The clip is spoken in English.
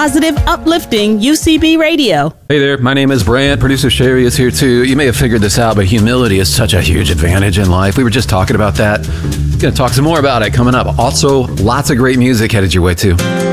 positive, uplifting UCB radio. Hey there, my name is Brant. Producer Sherry is here too. You may have figured this out, but humility is such a huge advantage in life. We were just talking about that. Going to talk some more about it coming up. Also, lots of great music headed your way too.